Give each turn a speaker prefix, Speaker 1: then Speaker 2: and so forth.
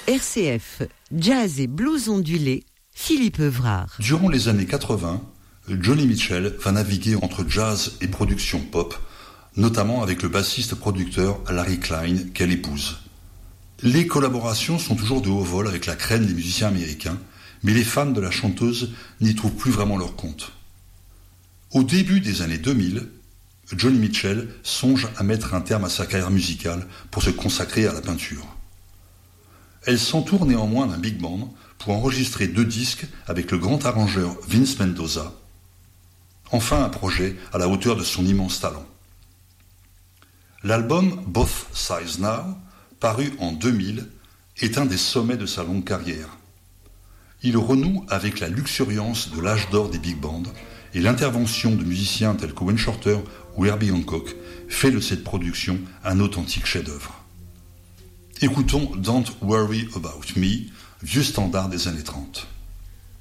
Speaker 1: RCF, jazz et blues ondulé, Philippe Evrard.
Speaker 2: Durant les années 80, Joni Mitchell va naviguer entre jazz et production pop, notamment avec le bassiste-producteur Larry Klein qu'elle épouse. Les collaborations sont toujours de haut vol avec la crème des musiciens américains, mais les fans de la chanteuse n'y trouvent plus vraiment leur compte. Au début des années 2000, Joni Mitchell songe à mettre un terme à sa carrière musicale pour se consacrer à la peinture. Elle s'entoure néanmoins d'un big band pour enregistrer 2 disques avec le grand arrangeur Vince Mendoza. Enfin un projet à la hauteur de son immense talent. L'album Both Sides Now, paru en 2000, est un des sommets de sa longue carrière. Il renoue avec la luxuriance de l'âge d'or des big bands et l'intervention de musiciens tels que Wayne Shorter ou Herbie Hancock fait de cette production un authentique chef-d'œuvre. Écoutons Don't Worry About Me, vieux standard des années 30.